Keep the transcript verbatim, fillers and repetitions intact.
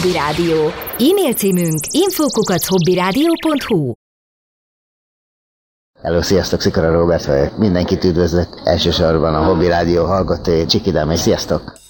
Hobby Rádió. E-mail címünk info kukac hobbyradio pont hu. Hello, sziasztok, Szikora Róbert vagyok. Mindenkit üdvözlök, elsősorban a Hobby Rádió hallgatói, Csikidám, és sziasztok!